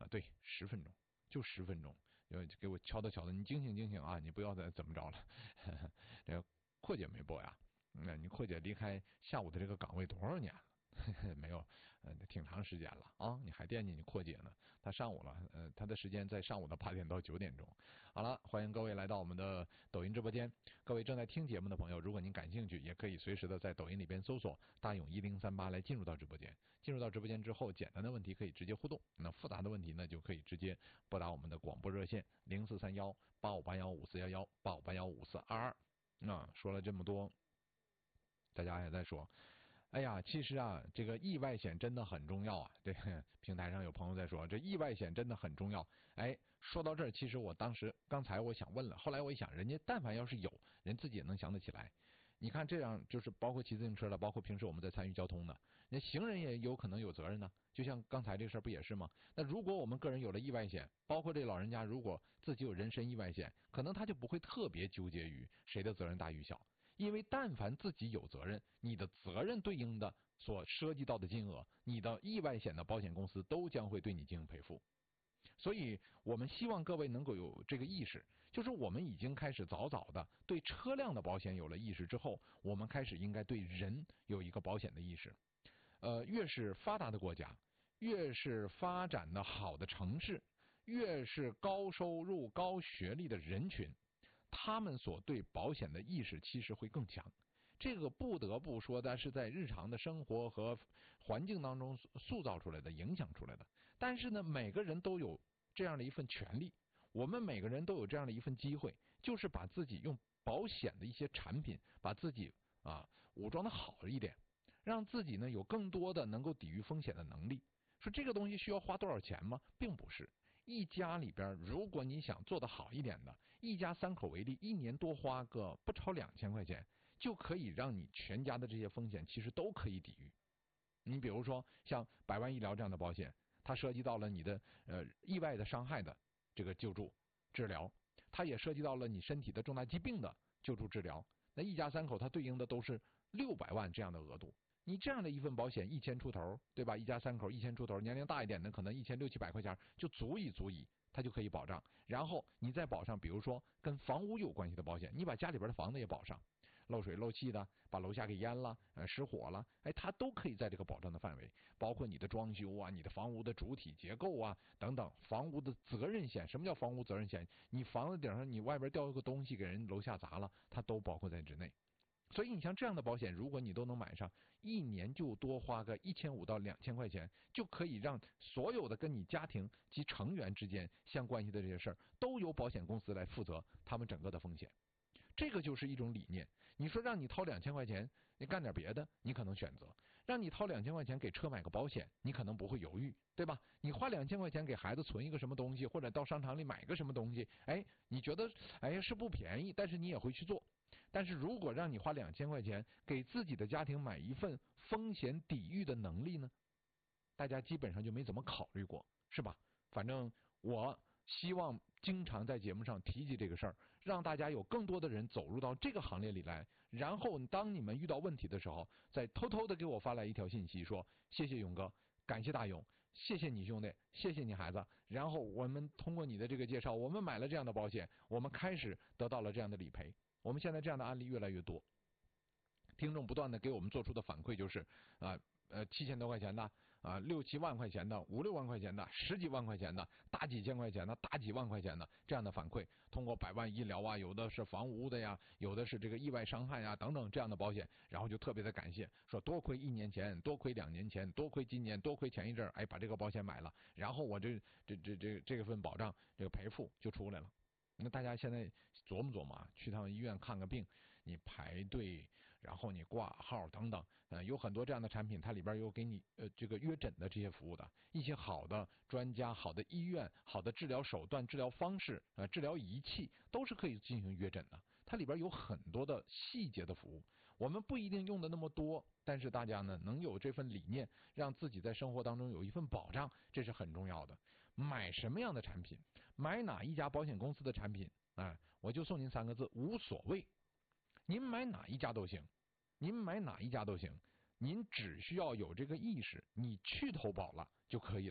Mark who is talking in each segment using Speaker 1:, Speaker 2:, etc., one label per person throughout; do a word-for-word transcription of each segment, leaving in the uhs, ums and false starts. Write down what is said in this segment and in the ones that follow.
Speaker 1: 对，十分钟，就十分钟，就给我敲打敲打，你惊醒惊醒啊！你不要再怎么着了。这个阔姐没播呀？那你阔姐离开下午的这个岗位多少年了？没有，呃，挺长时间了啊！你还惦记你阔姐呢？她上午了，呃，她的时间在上午的八点到九点钟。好了，欢迎各位来到我们的抖音直播间。各位正在听节目的朋友，如果您感兴趣，也可以随时的在抖音里边搜索“大勇一零三八”来进入到直播间。进入到直播间之后，简单的问题可以直接互动，那复杂的问题呢，就可以直接拨打我们的广播热线零四三幺八五八幺五四幺幺八五八幺五四二二。那说了这么多，大家还在说。哎呀，其实啊，这个意外险真的很重要啊！对，平台上有朋友在说，这意外险真的很重要。哎，说到这儿，其实我当时刚才我想问了，后来我一想，人家但凡要是有人自己也能想得起来。你看这样，就是包括骑自行车的，包括平时我们在参与交通的，那行人也有可能有责任呢。就像刚才这事儿不也是吗？那如果我们个人有了意外险，包括这老人家如果自己有人身意外险，可能他就不会特别纠结于谁的责任大与小。因为但凡自己有责任，你的责任对应的所涉及到的金额，你的意外险的保险公司都将会对你进行赔付。所以我们希望各位能够有这个意识，就是我们已经开始早早的对车辆的保险有了意识之后，我们开始应该对人有一个保险的意识。呃，越是发达的国家，越是发展的好的城市，越是高收入高学历的人群，他们所对保险的意识其实会更强。这个不得不说的是在日常的生活和环境当中塑造出来的、影响出来的。但是呢，每个人都有这样的一份权利，我们每个人都有这样的一份机会，就是把自己用保险的一些产品，把自己啊武装的好一点，让自己呢有更多的能够抵御风险的能力。说这个东西需要花多少钱吗？并不是。一家里边，如果你想做得好一点的，一家三口为例，一年多花个不超两千块钱，就可以让你全家的这些风险其实都可以抵御。你比如说像百万医疗这样的保险，它涉及到了你的呃意外的伤害的这个救助治疗，它也涉及到了你身体的重大疾病的救助治疗。那一家三口它对应的都是六百万这样的额度。你这样的一份保险一千出头，对吧？一家三口一千出头，年龄大一点的可能一千六七百块钱就足以足以，它就可以保障。然后你再保上，比如说跟房屋有关系的保险，你把家里边的房子也保上，漏水漏气的，把楼下给淹了，呃，失火了，哎，它都可以在这个保障的范围，包括你的装修啊，你的房屋的主体结构啊等等，房屋的责任险。什么叫房屋责任险？你房子顶上你外边掉一个东西给人楼下砸了，它都包括在之内。所以你像这样的保险，如果你都能买上，一年就多花个一千五到两千块钱，就可以让所有的跟你家庭及成员之间相关系的这些事儿，都由保险公司来负责他们整个的风险。这个就是一种理念。你说让你掏两千块钱，你干点别的，你可能选择；让你掏两千块钱给车买个保险，你可能不会犹豫，对吧？你花两千块钱给孩子存一个什么东西，或者到商场里买个什么东西，哎，你觉得哎呀是不便宜，但是你也会去做。但是如果让你花两千块钱给自己的家庭买一份风险抵御的能力呢，大家基本上就没怎么考虑过，是吧？反正我希望经常在节目上提及这个事儿，让大家有更多的人走入到这个行列里来，然后当你们遇到问题的时候，再偷偷的给我发来一条信息说谢谢勇哥，感谢大勇，谢谢你兄弟，谢谢你孩子。然后我们通过你的这个介绍，我们买了这样的保险，我们开始得到了这样的理赔。我们现在这样的案例越来越多，听众不断的给我们做出的反馈就是啊呃七千多块钱的啊六七万块钱的五六万块钱的十几万块钱的大几千块钱的大几万块钱的这样的反馈，通过百万医疗啊，有的是房屋的呀，有的是这个意外伤害啊等等这样的保险，然后就特别的感谢，说多亏一年前，多亏两年前，多亏今年，多亏前一阵，哎把这个保险买了，然后我这这这这这份保障这个赔付就出来了。那大家现在琢磨琢磨啊，去趟医院看个病，你排队，然后你挂号等等，呃，有很多这样的产品，它里边有给你呃这个约诊的这些服务的，一些好的专家、好的医院、好的治疗手段、治疗方式、呃治疗仪器都是可以进行约诊的。它里边有很多的细节的服务，我们不一定用的那么多，但是大家呢能有这份理念，让自己在生活当中有一份保障，这是很重要的。买什么样的产品，买哪一家保险公司的产品，哎，我就送您三个字：无所谓。您买哪一家都行，您买哪一家都行，您只需要有这个意识，你去投保了就可以了。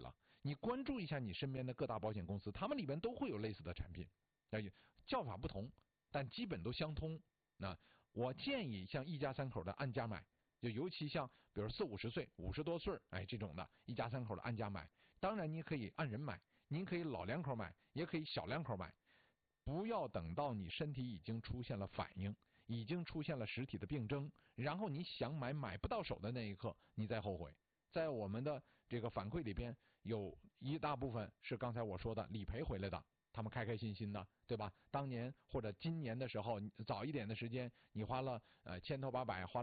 Speaker 1: 你关注一下你身边的各大保险公司，他们里边都会有类似的产品，叫法不同，但基本都相通。那我建议像一家三口的按家买，就尤其像比如四五十岁、五十多岁，哎，这种的一家三口的按家买。当然你可以按人买，您可以老两口买，也可以小两口买。不要等到你身体已经出现了反应，已经出现了实体的病征，然后你想买买不到手的那一刻，你再后悔。在我们的这个反馈里边，有一大部分是刚才我说的理赔回来的，他们开开心心的，对吧？当年或者今年的时候，早一点的时间，你花了呃千头八百花。